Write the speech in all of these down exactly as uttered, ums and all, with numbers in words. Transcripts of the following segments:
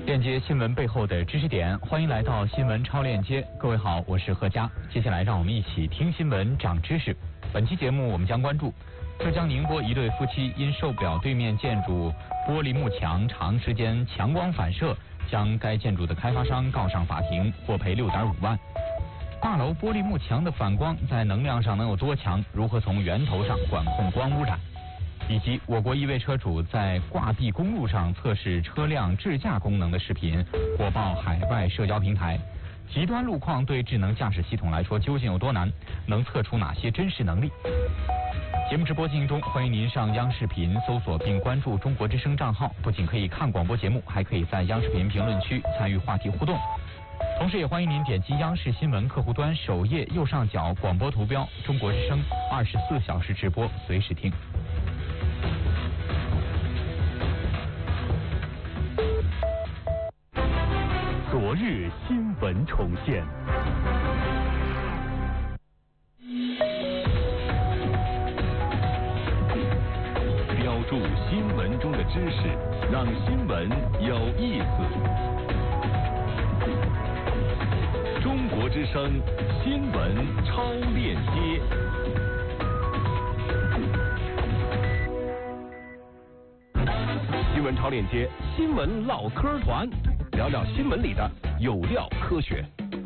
链接新闻背后的知识点，欢迎来到新闻超链接。各位好，我是何佳。接下来让我们一起听新闻长知识。本期节目我们将关注浙江宁波一对夫妻因受不了对面建筑玻璃幕墙长时间强光反射，将该建筑的开发商告上法庭，获赔六点五万。大楼玻璃幕墙的反光在能量上能有多强？如何从源头上管控光污染？以及我国一位车主在挂壁公路上测试车辆智驾功能的视频火爆海外社交平台。极端路况对智能驾驶系统来说究竟有多难？能测出哪些真实能力？节目直播进行中，欢迎您上央视频搜索并关注中国之声账号，不仅可以看广播节目，还可以在央视频评论区参与话题互动。同时也欢迎您点击央视新闻客户端首页右上角广播图标中国之声二十四小时直播，随时听。 昨日新闻重现，标注新闻中的知识，让新闻有意思。中国之声新闻超链接。新闻超链接，新闻唠嗑团。聊聊新闻里的有料科学。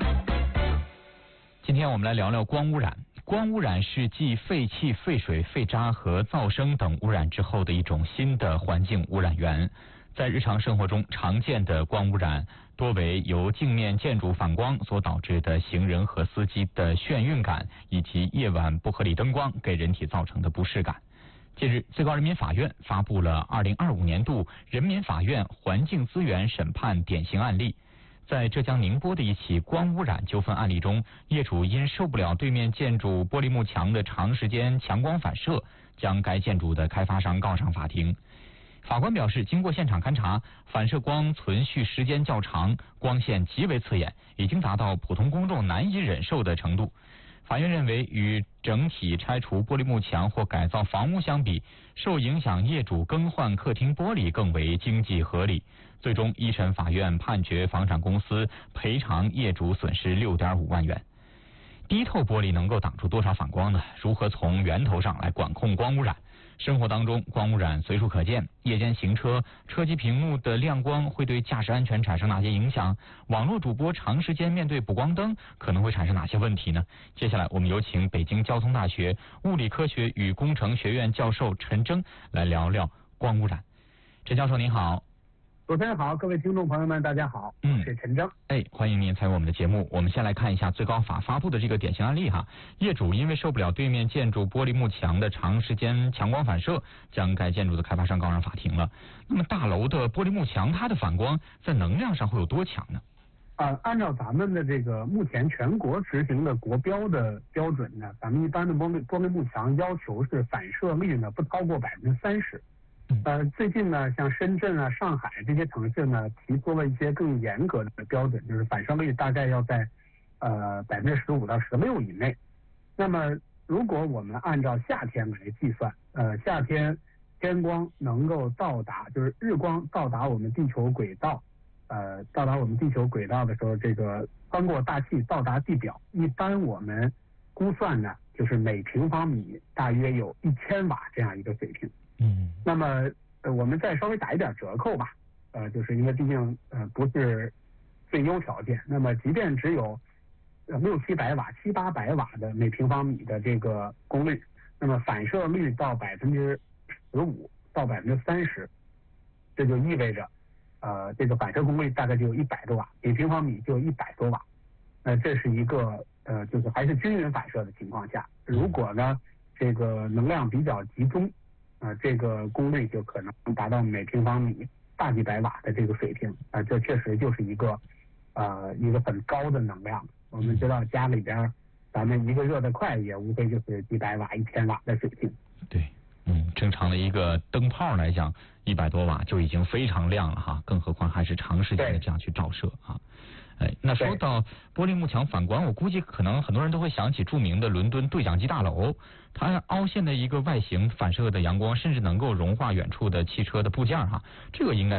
今天我们来聊聊光污染。光污染是继废气、废水、废渣和噪声等污染之后的一种新的环境污染源。在日常生活中常见的光污染多为由镜面建筑反光所导致的行人和司机的眩晕感，以及夜晚不合理灯光给人体造成的不适感。近日，最高人民法院发布了二零二五年度人民法院环境资源审判典型案例。在浙江宁波的一起光污染纠纷案例中，业主因受不了对面建筑玻璃幕墙的长时间强光反射，将该建筑的开发商告上法庭。法官表示，经过现场勘查，反射光存续时间较长，光线极为刺眼，已经达到普通公众难以忍受的程度。法院认为，与整体拆除玻璃幕墙或改造房屋相比，受影响业主更换客厅玻璃更为经济合理。最终，一审法院判决房产公司赔偿业主损失六点五万元。低透玻璃能够挡住多少反光呢？如何从源头上来管控光污染？生活当中，光污染随处可见。夜间行车，车机屏幕的亮光会对驾驶安全产生哪些影响？网络主播长时间面对补光灯，可能会产生哪些问题呢？接下来，我们有请北京交通大学物理科学与工程学院教授陈征来聊聊光污染。陈教授您好。 主持人好，各位听众朋友们，大家好，我是陈征。 哎，欢迎您参与我们的节目。我们先来看一下最高法发布的这个典型案例哈。业主因为受不了对面建筑玻璃幕墙的长时间强光反射，将该建筑的开发商告上法庭了。那么大楼的玻璃幕墙，它的反光在能量上会有多强呢？ 呃，按照咱们的这个目前全国执行的国标的标准呢，咱们一般的玻璃玻璃幕墙要求是反射率呢不超过百分之三十。呃，最近呢，像深圳啊、上海这些城市呢，提出了一些更严格的标准，就是反射率大概要在呃百分之十五到十六以内。那么，如果我们按照夏天来计算，呃，夏天天光能够到达，就是日光到达我们地球轨道，呃，到达我们地球轨道的时候，这个穿过大气到达地表，一般我们估算呢，就是每平方米大约有一千瓦这样一个水平。 嗯， 那么呃，我们再稍微打一点折扣吧，呃，就是因为毕竟呃不是最优条件，那么即便只有呃六七百瓦、七八百瓦的每平方米的这个功率，那么反射率到百分之十五到百分之三十，这就意味着呃这个反射功率大概就有一百多瓦，每平方米就有一百多瓦，那、呃、这是一个呃就是还是均匀反射的情况下，如果呢这个能量比较集中。啊、呃，这个功率就可能达到每平方米大几百瓦的这个水平，啊、呃，这确实就是一个，呃，一个很高的能量。我们知道家里边，咱们一个热得快也无非就是几百瓦、一千瓦的水平。 对，嗯，正常的一个灯泡来讲，一百多瓦就已经非常亮了哈，更何况还是长时间的这样去照射啊。哎，那说到玻璃幕墙反光，我估计可能很多人都会想起著名的伦敦对讲机大楼，它凹陷的一个外形反射的阳光，甚至能够融化远处的汽车的部件哈，这个应该